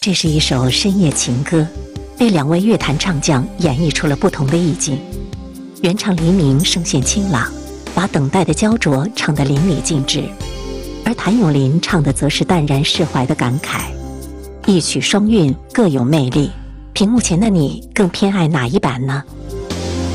这是一首深夜情歌，被两位乐坛唱将演绎出了不同的意境。原唱黎明声线清朗，把等待的焦灼唱得淋漓尽致，而谭咏麟唱的则是淡然释怀的感慨。一曲双韵，各有魅力。屏幕前的你更偏爱哪一版呢？